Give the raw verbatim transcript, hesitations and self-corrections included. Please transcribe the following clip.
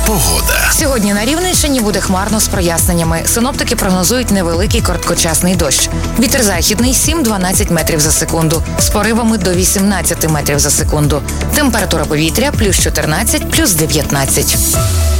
Погода. Сьогодні на Рівненщині буде хмарно з проясненнями. Синоптики прогнозують невеликий короткочасний дощ. Вітер західний сім-дванадцять метрів за секунду. З поривами до вісімнадцять метрів за секунду. Температура повітря плюс чотирнадцять, плюс дев'ятнадцять.